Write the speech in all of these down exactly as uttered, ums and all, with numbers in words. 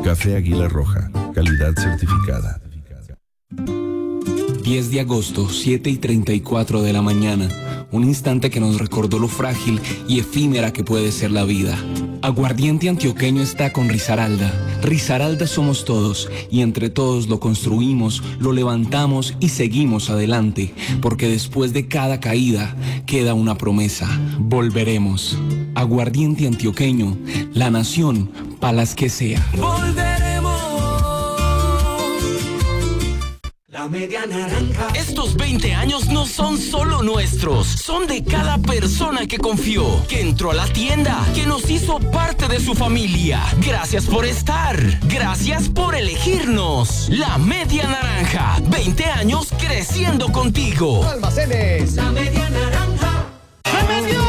Café Águila Roja, calidad certificada. diez de agosto, siete y treinta y cuatro de la mañana. Un instante que nos recordó lo frágil y efímera que puede ser la vida. Aguardiente Antioqueño está con Risaralda. Risaralda somos todos y entre todos lo construimos, lo levantamos y seguimos adelante. Porque después de cada caída queda una promesa. Volveremos. Aguardiente Antioqueño, la nación pa' las que sea. Volveremos. La media naranja. Estos veinte años no son solo nuestros, son de cada persona que confió, que entró a la tienda, que nos hizo parte de su familia. Gracias por estar, gracias por elegirnos. La media naranja, veinte años creciendo contigo. Almacenes. La media naranja. ¡Se vendió!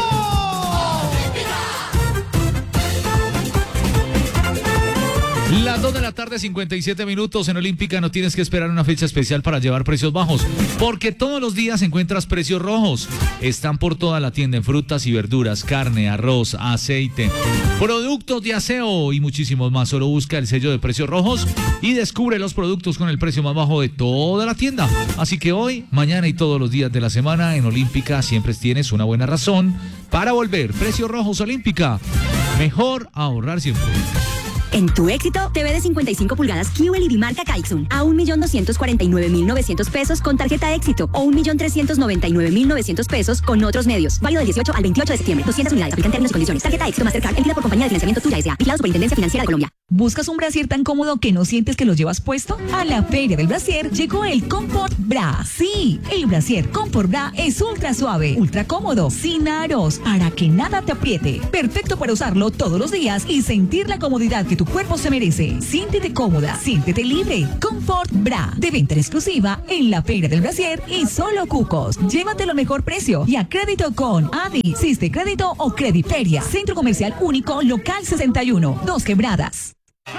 Las dos de la tarde, cincuenta y siete minutos. En Olímpica no tienes que esperar una fecha especial para llevar precios bajos, porque todos los días encuentras precios rojos. Están por toda la tienda en frutas y verduras, carne, arroz, aceite, productos de aseo y muchísimos más. Solo busca el sello de precios rojos y descubre los productos con el precio más bajo de toda la tienda. Así que hoy, mañana y todos los días de la semana en Olímpica siempre tienes una buena razón para volver. Precios rojos Olímpica. Mejor ahorrar siempre. En tu éxito, T V de cincuenta y cinco pulgadas Q L E D marca Kaixun a un millón doscientos cuarenta y nueve mil novecientos pesos con tarjeta éxito o un millón trescientos noventa y nueve mil novecientos pesos con otros medios. Válido del dieciocho al veintiocho de septiembre. doscientas unidades. Aplican términos y condiciones. Tarjeta éxito Mastercard. Emitida por Compañía de Financiamiento Tuya S A. Vigilado Superintendencia Financiera de Colombia. ¿Buscas un brasier tan cómodo que no sientes que lo llevas puesto? A la Feria del Brasier llegó el Comfort Bra. Sí, el brasier Comfort Bra es ultra suave, ultra cómodo, sin aros, para que nada te apriete. Perfecto para usarlo todos los días y sentir la comodidad que tu cuerpo se merece. Siéntete cómoda, siéntete libre. Comfort Bra, de venta exclusiva en la Feria del Brasier y solo Cucos. Llévatelo al mejor precio y a crédito con Adi, Siste Crédito o Crediferia. Centro Comercial Único, Local sesenta y uno, Dos Quebradas.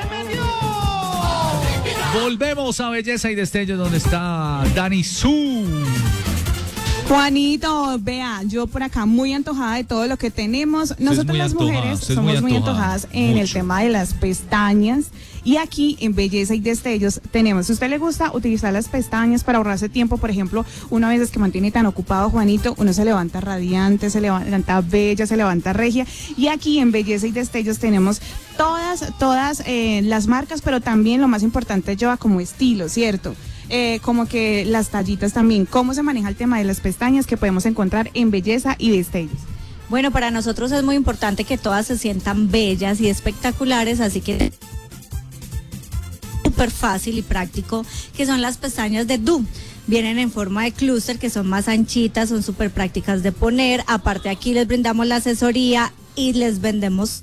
Volvemos a Belleza y Destello, donde está Dani Su. Juanito, vea, yo por acá muy antojada de todo lo que tenemos. Nosotros las antojada, mujeres somos muy, muy antojadas en mucho. el tema de las pestañas. Y aquí en Belleza y Destellos tenemos, si a usted le gusta utilizar las pestañas para ahorrarse tiempo, por ejemplo, una vez que mantiene tan ocupado Juanito, uno se levanta radiante, se levanta bella, se levanta regia. Y aquí en Belleza y Destellos tenemos todas, todas eh, las marcas, pero también lo más importante lleva como estilo, ¿cierto? Eh, como que las tallitas también. ¿Cómo se maneja el tema de las pestañas que podemos encontrar en Belleza y Destellos? Bueno, para nosotros es muy importante que todas se sientan bellas y espectaculares, así que súper fácil y práctico, que son las pestañas de D U. Vienen en forma de clúster, que son más anchitas, son súper prácticas de poner. Aparte aquí les brindamos la asesoría y les vendemos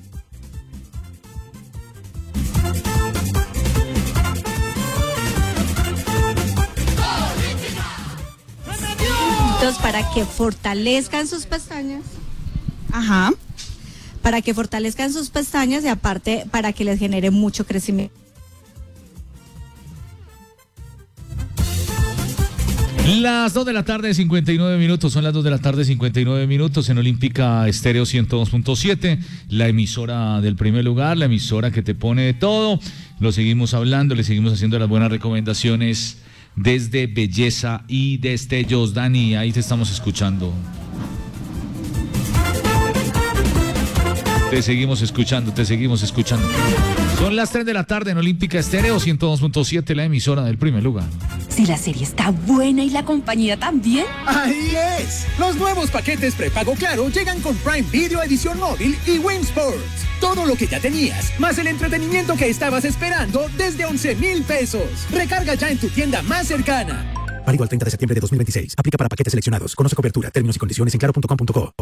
para que fortalezcan sus pestañas. Ajá. Para que fortalezcan sus pestañas y aparte para que les genere mucho crecimiento. Las dos de la tarde, cincuenta y nueve minutos. Son las dos de la tarde, cincuenta y nueve minutos en Olímpica Estéreo ciento dos punto siete, la emisora del primer lugar, la emisora que te pone de todo. Lo seguimos hablando, le seguimos haciendo las buenas recomendaciones desde Belleza y Destellos. Dani, ahí te estamos escuchando. Te seguimos escuchando, te seguimos escuchando. Son las tres de la tarde en Olímpica Estéreo ciento dos punto siete, la emisora del primer lugar. Si la serie está buena y la compañía también. ¡Ahí es! Los nuevos paquetes prepago Claro llegan con Prime Video Edición Móvil y Win Sports. Todo lo que ya tenías, más el entretenimiento que estabas esperando desde once mil pesos. Recarga ya en tu tienda más cercana. Válido al treinta de septiembre de dos mil veintiséis. Aplica para paquetes seleccionados. Conoce cobertura, términos y condiciones en claro punto com punto co.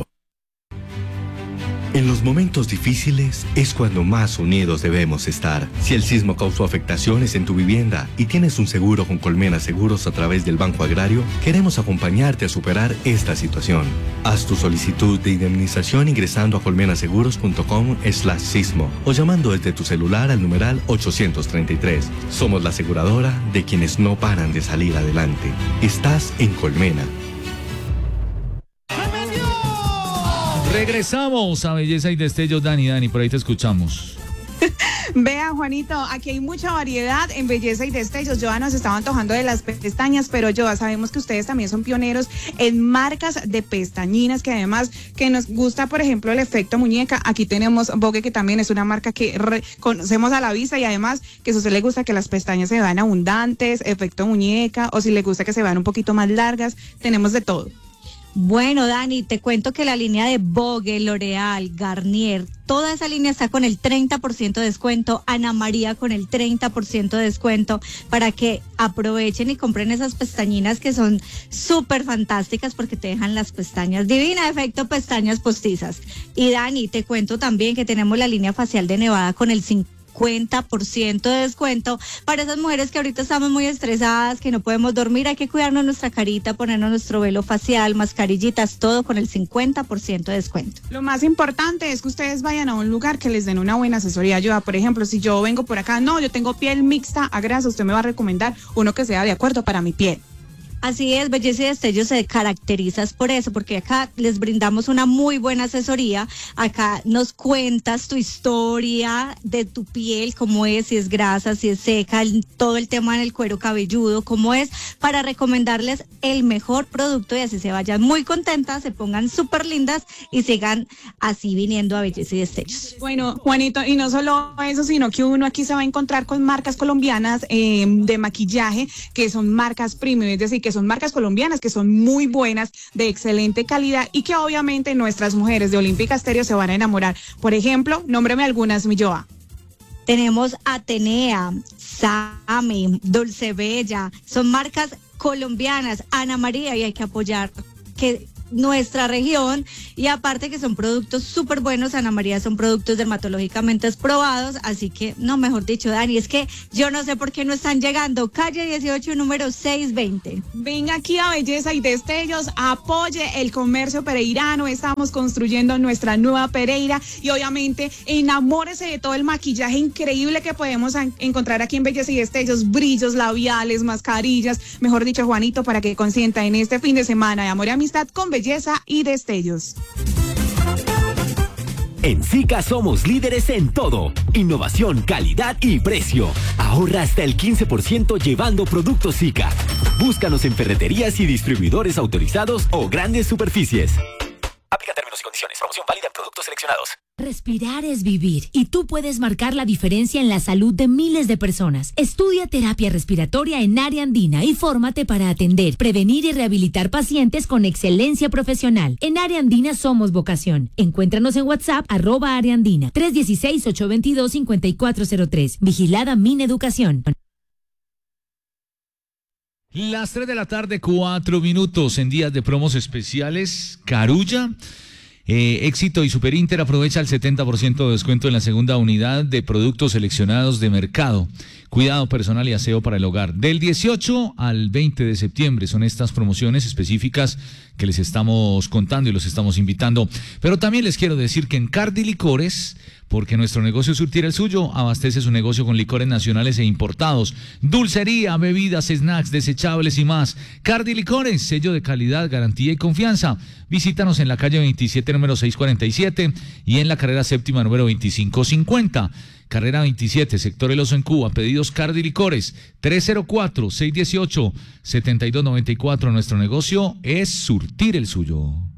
En los momentos difíciles es cuando más unidos debemos estar. Si el sismo causó afectaciones en tu vivienda y tienes un seguro con Colmena Seguros a través del Banco Agrario, queremos acompañarte a superar esta situación. Haz tu solicitud de indemnización ingresando a colmenaseguros punto com slash sismo o llamando desde tu celular al numeral ochocientos treinta y tres. Somos la aseguradora de quienes no paran de salir adelante. Estás en Colmena. Regresamos a Belleza y Destellos. Dani, Dani, por ahí te escuchamos. Vea, Juanito, aquí hay mucha variedad en belleza y destellos. Joa nos estaba antojando de las pestañas, pero Joa, sabemos que ustedes también son pioneros en marcas de pestañinas, que además que nos gusta, por ejemplo, el efecto muñeca. Aquí tenemos Vogue, que también es una marca que re- conocemos a la vista, y además que si a usted le gusta que las pestañas se vean abundantes, efecto muñeca, o si le gusta que se vean un poquito más largas, tenemos de todo. Bueno, Dani, te cuento que la línea de Vogue, L'Oreal, Garnier, toda esa línea está con el treinta por ciento de descuento, Ana María con el treinta por ciento de descuento, para que aprovechen y compren esas pestañinas que son súper fantásticas, porque te dejan las pestañas divina, efecto pestañas postizas. Y Dani, te cuento también que tenemos la línea facial de Nevada con el cincuenta por ciento de descuento para esas mujeres que ahorita estamos muy estresadas, que no podemos dormir. Hay que cuidarnos nuestra carita, ponernos nuestro velo facial, mascarillitas, todo con el cincuenta por ciento de descuento. Lo más importante es que ustedes vayan a un lugar que les den una buena asesoría. Yo, por ejemplo, si yo vengo por acá, no, yo tengo piel mixta a grasa, usted me va a recomendar uno que sea de acuerdo para mi piel. Así es, Belleza y Destellos se caracteriza por eso, porque acá les brindamos una muy buena asesoría. Acá nos cuentas tu historia de tu piel, cómo es, si es grasa, si es seca, el, todo el tema en el cuero cabelludo, cómo es, para recomendarles el mejor producto, y así se vayan muy contentas, se pongan súper lindas y sigan así viniendo a Belleza y Destellos. Bueno, Juanito, y no solo eso, sino que uno aquí se va a encontrar con marcas colombianas eh, de maquillaje, que son marcas premium, es decir, que son marcas colombianas que son muy buenas, de excelente calidad, y que obviamente nuestras mujeres de Olímpica Estéreo se van a enamorar. Por ejemplo, nómbrame algunas, mi Joa. Tenemos Atenea, Same, Dulce Bella, son marcas colombianas. Ana María, y hay que apoyar que nuestra región, y aparte que son productos súper buenos. Ana María son productos dermatológicamente probados, así que, no, mejor dicho, Dani, es que yo no sé por qué no están llegando. Calle dieciocho, número seiscientos veinte. Venga aquí a Belleza y Destellos, apoye el comercio pereirano. Estamos construyendo nuestra nueva Pereira, y obviamente enamórese de todo el maquillaje increíble que podemos en- encontrar aquí en Belleza y Destellos, brillos labiales, mascarillas, mejor dicho, Juanito, para que consienta en este fin de semana de amor y amistad con Belleza y Destellos. En Zika somos líderes en todo: innovación, calidad y precio. Ahorra hasta el quince por ciento llevando productos Zika. Búscanos en ferreterías y distribuidores autorizados o grandes superficies. Aplica términos y condiciones. Promoción válida en productos seleccionados. Respirar es vivir, y tú puedes marcar la diferencia en la salud de miles de personas. Estudia terapia respiratoria en Área Andina y fórmate para atender, prevenir y rehabilitar pacientes con excelencia profesional. En Área Andina somos vocación. Encuéntranos en WhatsApp, arroba Área Andina, tres uno seis, ocho dos dos, cinco cuatro cero tres. Vigilada Mineducación. Las tres de la tarde, cuatro minutos, en días de promos especiales. Carulla, eh, Éxito y Super Inter aprovecha el setenta por ciento de descuento en la segunda unidad de productos seleccionados de mercado. Cuidado personal y aseo para el hogar. Del dieciocho al veinte de septiembre son estas promociones específicas que les estamos contando y los estamos invitando. Pero también les quiero decir que en Cardi Licores, porque nuestro negocio es surtir el suyo, abastece su negocio con licores nacionales e importados, dulcería, bebidas, snacks, desechables y más. Cardi Licores, sello de calidad, garantía y confianza. Visítanos en la calle veintisiete, número seiscientos cuarenta y siete, y en la carrera séptima, número veinticinco cincuenta. Carrera veintisiete, sector El Oso en Cuba. Pedidos Cardi Licores, tres cero cuatro, seis uno ocho, siete dos nueve cuatro. Nuestro negocio es surtir el suyo.